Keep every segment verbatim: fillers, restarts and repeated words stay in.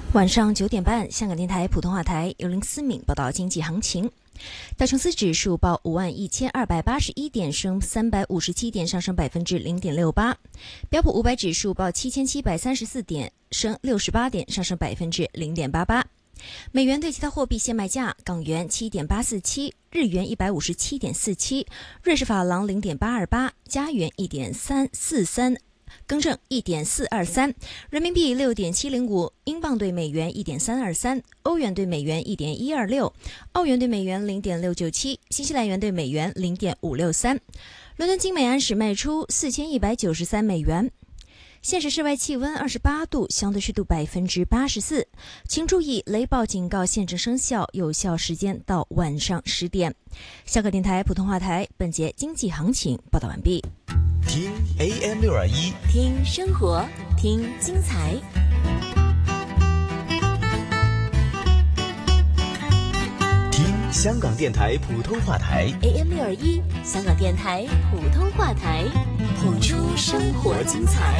晚上九点半，香港电台普通话台由林思敏报道经济行情。道琼斯指数报五万一千二百八十一点，升三百五十七点，上升百分之零点六八。标普五百指数报七千七百三十四点，升六十八点，上升百分之零点八八。美元对其他货币现卖价：港元七点八四七，日元一百五十七点四七，瑞士法郎零点八二八，加元一点三四三。更正一点四二三，人民币六点七零五，英镑对美元一点三二三，欧元对美元一点一二六，澳元对美元零点六九七，新西兰元对美元零点五六三。伦敦金每安士卖出四千一百九十三美元。现时室外气温二十八度，相对湿度百分之八十四。请注意，雷暴警告现正生效，有效时间到晚上十点。香港电台普通话台本节经济行情报道完毕。 听 A M 六二一， 听生活，听精彩。 听香港电台普通话台 A M 六二一，香港电台普通话台，谱出生活精彩。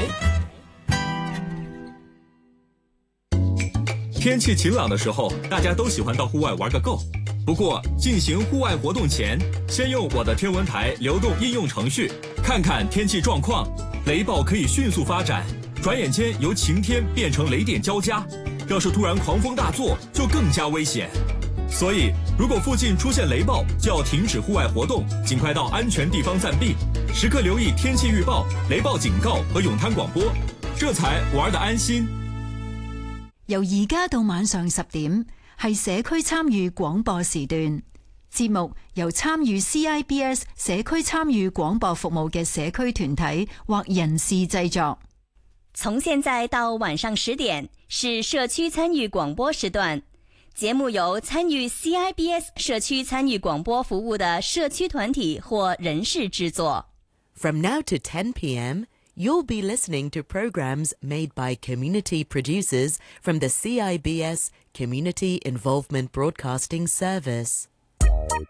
天气晴朗的时候，大家都喜欢到户外玩个够。不过，进行户外活动前，先用我的天文台流动应用程序看看天气状况。雷暴可以迅速发展，转眼间由晴天变成雷电交加。要是突然狂风大作，就更加危险。所以，如果附近出现雷暴，就要停止户外活动，尽快到安全地方暂避，时刻留意天氣預報、雷暴警告和泳灘廣播，這才玩得安心。 由而家到晚上十點，係社區參與廣播時段。節目由參與 C I B S 社區參與廣播服務嘅社區團體或人士製作。 從現在到晚上十點是社區參與廣播時段，節目由參與 C I B S 社區參與廣播服務的社區團體或人士製作。 From now to ten p.m., you'll be listening to programs made by community producers from the C I B S Community Involvement Broadcasting Service.